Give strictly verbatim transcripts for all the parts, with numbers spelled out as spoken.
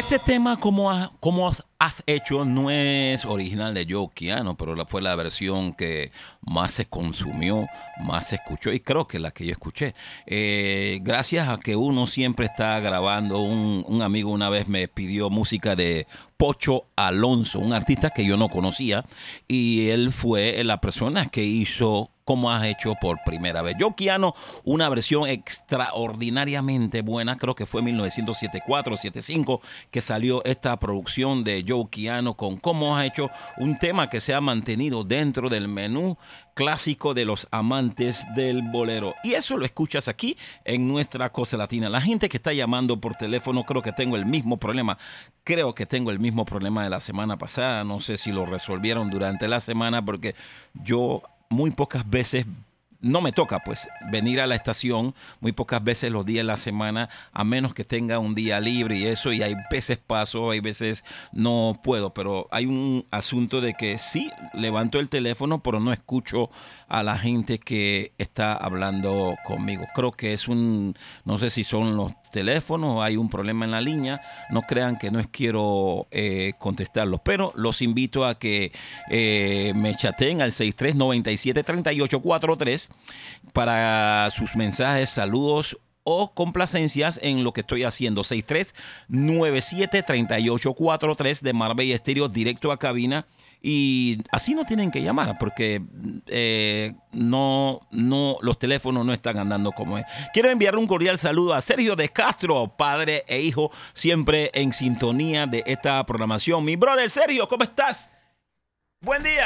Este tema, como, ha- como has, has hecho, no es original de Joe Kiano, pero la- fue la versión que más se consumió, más se escuchó y creo que la que yo escuché. Eh, gracias a que uno siempre está grabando, un, un amigo una vez me pidió música de Pocho Alonso, un artista que yo no conocía, y él fue la persona que hizo como has hecho por primera vez. Joe Kiano, una versión extraordinariamente buena, creo que fue en mil novecientos setenta y cuatro, setenta y cinco que salió esta producción de Joe Kiano con cómo has hecho, un tema que se ha mantenido dentro del menú clásico de los amantes del bolero. Y eso lo escuchas aquí en nuestra Cosa Latina. La gente que está llamando por teléfono, creo que tengo el mismo problema. Creo que tengo el mismo problema de la semana pasada. No sé si lo resolvieron durante la semana porque yo muy pocas veces, no me toca pues venir a la estación, muy pocas veces los días de la semana, a menos que tenga un día libre y eso, y hay veces paso, hay veces no puedo, pero hay un asunto de que sí, levanto el teléfono, pero no escucho a la gente que está hablando conmigo. Creo que es un, no sé si son los teléfonos, hay un problema en la línea, no crean que no es quiero eh, contestarlos, pero los invito a que eh, me chateen al seis tres nueve siete tres ocho cuatro tres para sus mensajes, saludos o complacencias en lo que estoy haciendo. seis tres nueve siete tres ocho cuatro tres de Marbella Estéreo, directo a cabina. Y así no tienen que llamar porque eh, no, no, los teléfonos no están andando como es. Quiero enviar un cordial saludo a Sergio de Castro, padre e hijo, siempre en sintonía de esta programación. Mi brother Sergio, ¿cómo estás? Buen día.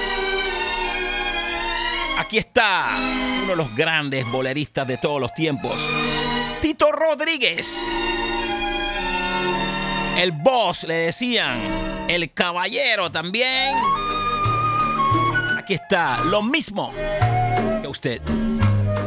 Aquí está uno de los grandes boleristas de todos los tiempos, Tito Rodríguez. El boss, le decían, el caballero también. Aquí está, lo mismo que usted.